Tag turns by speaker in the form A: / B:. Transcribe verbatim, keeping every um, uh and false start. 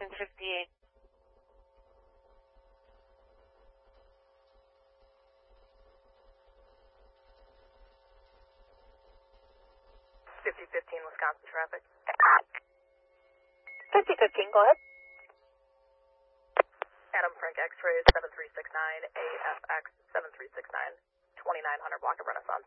A: seven fifty-eight.
B: fifty fifteen Wisconsin traffic.
C: fifty fifteen, go ahead.
B: Adam Frank X-ray seven three six nine, A F X seven three six nine, twenty-nine hundred block of Renaissance.